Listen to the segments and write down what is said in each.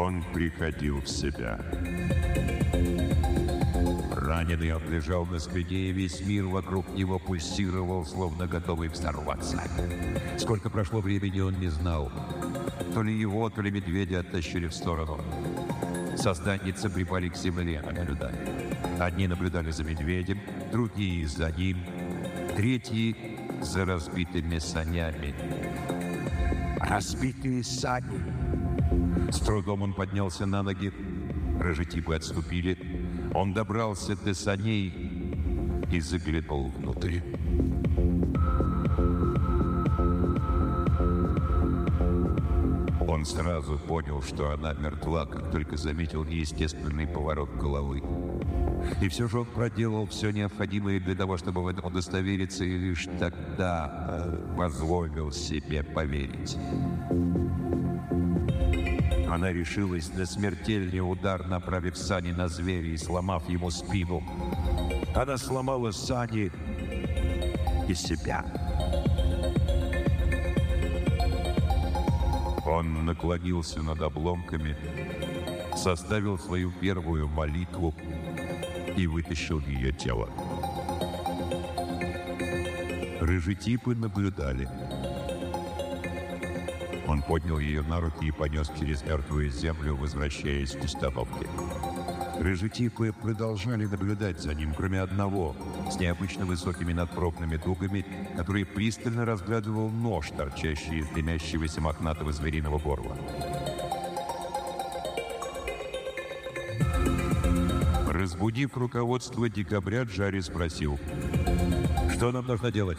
Он приходил в себя. Раненый он лежал на спине, и весь мир вокруг него пульсировал, словно готовый взорваться. Сколько прошло времени, он не знал. То ли его, то ли медведя оттащили в сторону. Созданницы припали к земле, наблюдали. Одни наблюдали за медведем, другие за ним, третьи за разбитыми санями. Разбитые сани! С трудом он поднялся на ноги. Рыжетипы отступили. Он добрался до саней и заглянул внутрь. Он сразу понял, что она мертва, как только заметил неестественный поворот головы. И все же он проделал все необходимое для того, чтобы в этом удостовериться, и лишь тогда позволил себе поверить. Она решилась на смертельный удар, направив сани на зверя и сломав ему спину. Она сломала сани и себя. Он наклонился над обломками, составил свою первую молитву и вытащил ее тело. Рыжетипы наблюдали. Он поднял ее на руки и понес через мертвую землю, возвращаясь к установке. Рыжетипы продолжали наблюдать за ним, кроме одного, с необычно высокими надпробными дугами, который пристально разглядывал нож, торчащий из дымящегося мохнатого звериного горла. Разбудив руководство декабря, Джарри спросил: «Что нам нужно делать?»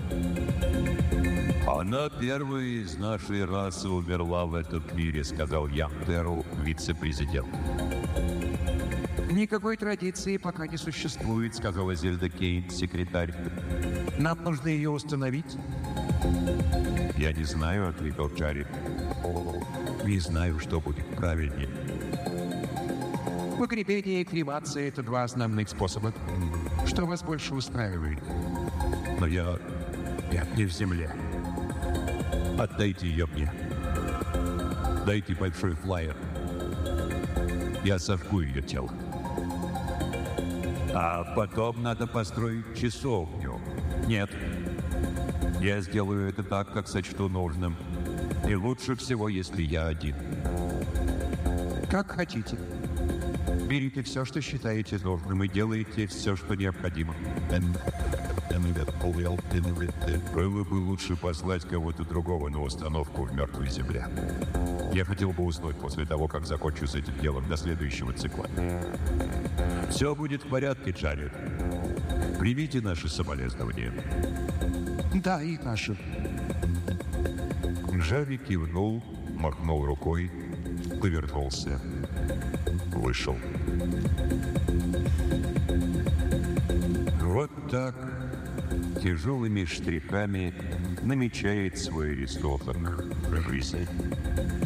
«Она первая из нашей расы умерла в этом мире», — сказал Янтеру, вице-президент. «Никакой традиции пока не существует», — сказала Зельда Кейн, секретарь. «Нам нужно ее установить». «Я не знаю», — ответил Джарри. «Не знаю, что будет правильнее». «Погребение и кремация — это два основных способа. Что вас больше устраивает?» «Но я не в земле. Отдайте ее мне. Дайте большой флаер. Я сожгу ее тело. А потом надо построить часовню. Нет. Я сделаю это так, как сочту нужным. И лучше всего, если я один. Как хотите. Берите все, что считаете нужным, и делайте все, что необходимо. Было бы лучше послать кого-то другого на установку в мертвой земле. Я хотел бы уснуть после того, как закончу с этим делом до следующего цикла. Все будет в порядке, Джарри. Примите наши соболезнования. Да, и наши. Джарри кивнул, махнул рукой, повернулся, вышел. Вот так тяжелыми штрихами намечает свой рисунок жизни.